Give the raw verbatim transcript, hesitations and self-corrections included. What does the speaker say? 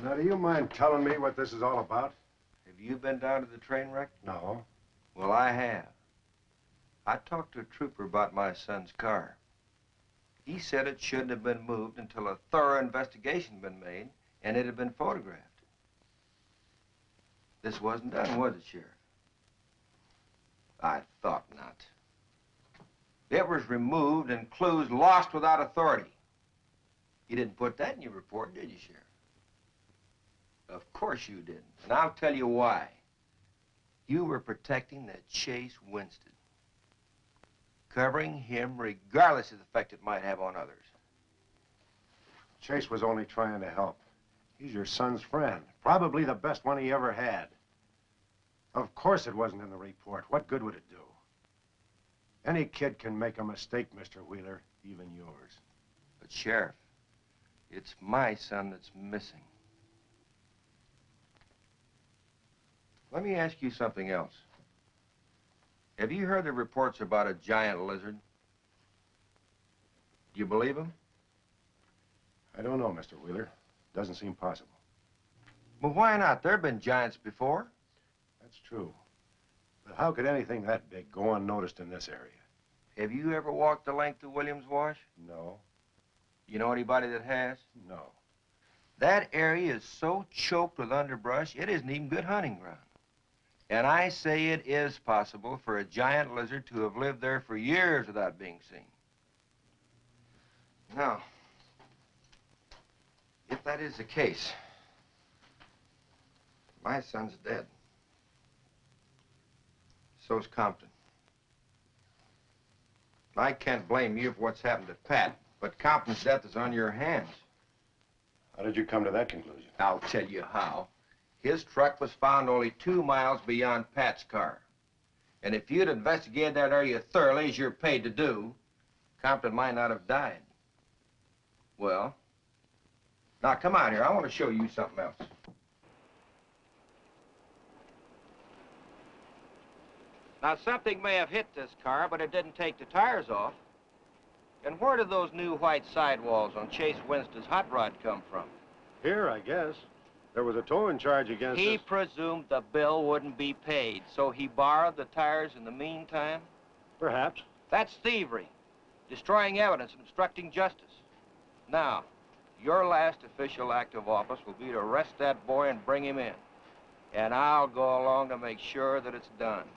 Now, do you mind telling me what this is all about? Have you been down to the train wreck? No. Well, I have. I talked to a trooper about my son's car. He said it shouldn't have been moved until a thorough investigation had been made and it had been photographed. This wasn't done, was it, Sheriff? I thought not. It was removed and clues lost without authority. You didn't put that in your report, did you, Sheriff? Of course you didn't, and I'll tell you why. You were protecting that Chase Winston, covering him regardless of the effect it might have on others. Chase was only trying to help. He's your son's friend, probably the best one he ever had. Of course it wasn't in the report. What good would it do? Any kid can make a mistake, Mister Wheeler, even yours. But, Sheriff, it's my son that's missing. Let me ask you something else. Have you heard the reports about a giant lizard? Do you believe them? I don't know, Mister Wheeler. Doesn't seem possible. Well, why not? There have been giants before. That's true. But how could anything that big go unnoticed in this area? Have you ever walked the length of Williams Wash? No. You know anybody that has? No. That area is so choked with underbrush, it isn't even good hunting ground. And I say it is possible for a giant lizard to have lived there for years without being seen. Now, if that is the case, my son's dead. So's Compton. I can't blame you for what's happened to Pat, but Compton's death is on your hands. How did you come to that conclusion? I'll tell you how. His truck was found only two miles beyond Pat's car. And if you'd investigated that area thoroughly, as you're paid to do, Compton might not have died. Well, now come out here. I want to show you something else. Now, something may have hit this car, but it didn't take the tires off. And where did those new white sidewalls on Chase Winston's hot rod come from? Here, I guess. There was a towing charge against He us. presumed the bill wouldn't be paid, so he borrowed the tires in the meantime? Perhaps. That's thievery, destroying evidence and obstructing justice. Now, your last official act of office will be to arrest that boy and bring him in. And I'll go along to make sure that it's done.